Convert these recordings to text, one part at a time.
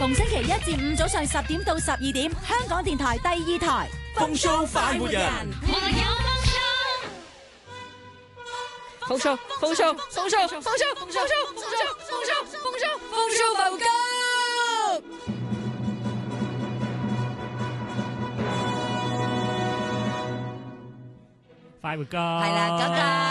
逢星期1至5早上10點到12點，香港電台第2台風騷快活人， 風騷浮高。 快活歌係啦，哥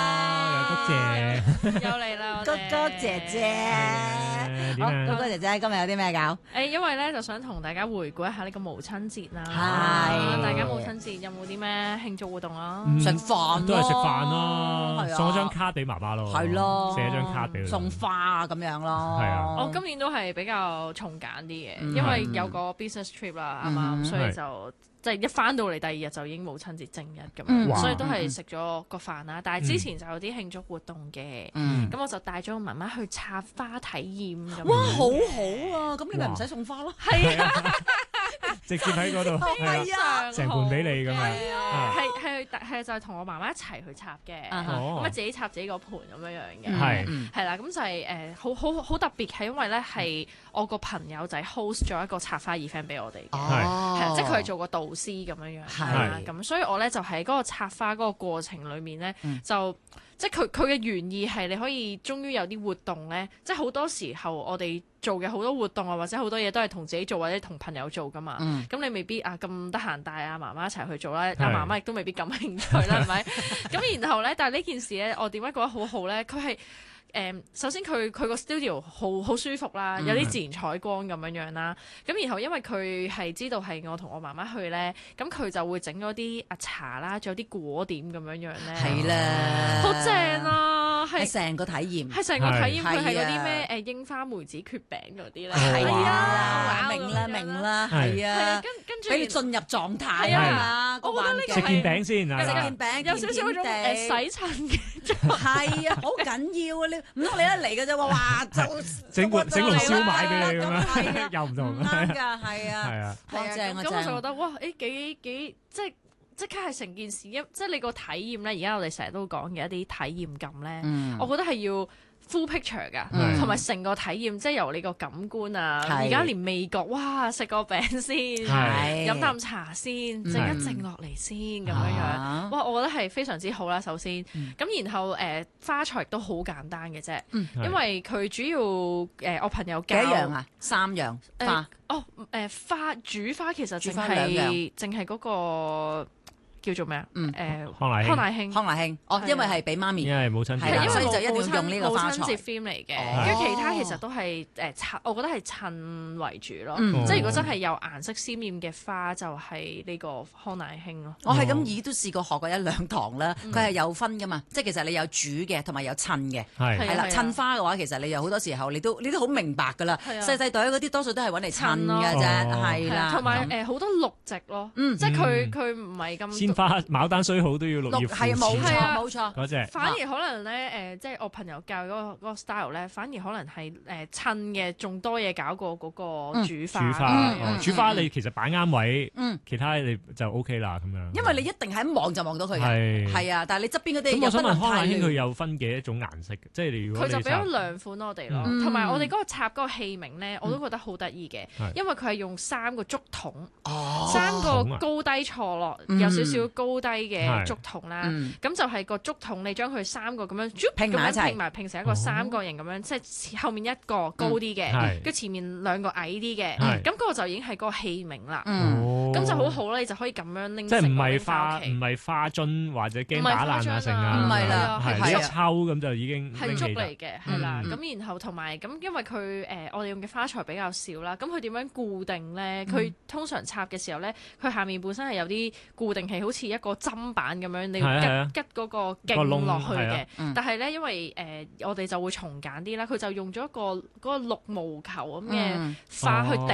哥又嚟啦， 哥哥姐姐，好，哥哥姐姐今日有啲咩搞？ 因為咧就想同大家回顧一下呢個母親節啦。 係大家母親節有冇啲咩慶祝活動啊？ 食飯都係食飯咯， 係啊送張卡俾媽媽咯， 係咯， 寫張卡俾佢， 送花啊咁樣咯。 係啊， 我今年都係比較從簡啲嘅，因為有個 business trip 啦，啱啱，所以就即係一翻到嚟第2日就已經母親節正日咁樣，所以都係食咗個飯啦。但係之前就有啲慶祝活動嘅，咁我就帶咗媽媽去插花體驗咁。 哇，好好啊！咁你咪唔使送花咯。 係啊， 直接喺嗰度， 係啊， 成盤俾你咁樣， 係就係同我媽媽一齊去插嘅， 哦咁啊自己插自己個盤咁樣嘅，係啦，咁就係好特別，係因為咧係我個朋友仔 host 咗一個插花 event 俾我哋嘅，係即係佢係做個導師咁樣樣，係啦，咁所以我咧就喺嗰個插花嗰個過程裏面咧就。即係佢嘅原意係你可以終於有啲活動咧，即係好多時候我哋做嘅好多活動啊，或者好多嘢都係同自己做或者同朋友做噶嘛。咁你未必咁得閒帶阿媽媽一齊去做啦，阿媽媽亦都未必感興趣啦，係咪？咁然後咧，但係呢件事咧，我點解覺得好好咧？佢係首先佢個 studio 好舒服啦，有啲自然採光咁樣樣啦。咁然後因為佢係知道係我同我媽媽去咧，咁佢就會整咗啲茶啦，仲有啲果點咁樣樣咧。係啦， 好正啊！係成個體驗， 係成個體驗。佢係嗰啲咩櫻花梅子蕨餅嗰啲咧。 係啊， 明啦，係啊，跟住俾你進入狀態啊！ 我覺得呢個食件餅先啊， 食件餅有少少嗰種洗塵嘅。 係啊，好緊要啊！你唔通你一嚟嘅啫喎，哇就整籠燒賣俾你咁樣，又唔同， 啱㗎，係啊， 係啊， 好正啊！ 咁我就覺得哇，幾即刻係成件事，即係你個體驗咧。而家我哋成日都講嘅一啲體驗感咧，我覺得係要 full picture 㗎，同埋成個體驗，即係由你個感官啊，而家連味覺，哇，食個餅先，飲啖茶先，靜一靜落嚟先咁樣，哇，我覺得係非常之好啦。首先，咁然後花材亦都好簡單嘅啫，因為佢主要我朋友教幾樣啊，3樣花。 花煮花其實淨係嗰個叫做咩啊？康乃馨， 因為係俾媽咪， 因為母親節， 係啦，所以就一定要用呢個花材。 母親節 theme 嚟嘅，跟住其他其實都係我覺得係襯為主咯。即係如果真係有顏色鮮豔嘅花，就係呢個康乃馨咯。 我係咁都試過學過1-2堂啦，佢係有分噶嘛，即係其實你有煮嘅同埋有襯嘅，係啦，襯花嘅話其實你有好多時候你都好明白㗎啦，細細袋嗰啲多數都係揾嚟襯㗎啫，係啦， 同埋好多綠植咯，即係佢唔係咁。 花牡丹雖好都要綠葉， 係冇錯嗰隻。 反而可能咧即係我朋友教嗰個 style 咧，反而可能係襯嘅仲多嘢搞過嗰個煮花。 煮花你其實擺啱位，其他你就 OK 啦咁樣。 因為你一定係一望就望到佢嘅，係啊。但係你側邊嗰啲， 咁我想問康乃馨佢有分幾多種顏色嘅？即係如果佢就俾咗2款我哋咯，同埋我哋嗰個插嗰個器皿咧，我都覺得好得意嘅，因為佢係用3個竹筒，3個高低錯落，有少少高低嘅竹筒啦，咁就係個竹筒，你將佢3個咁樣拼成一個3角形咁樣，即係後面一個高啲嘅，跟前面2個矮啲嘅，咁嗰個就已經係嗰個器皿啦。咁就好好啦，你就可以咁樣拎。 即係唔係花樽或者驚打爛啊成啊， 唔係啦， 係一抽咁就已經係竹嚟嘅，係啦。咁然後同埋咁，因為佢我哋用嘅花材比較少啦，咁佢點樣固定咧？佢通常插嘅時候咧，佢下面本身係有啲固定器，好似一個砧板咁樣，你要吉嗰個徑落去嘅。但係咧，因為我哋就會從簡啲啦，佢就用咗嗰個綠毛球咁嘅花去頂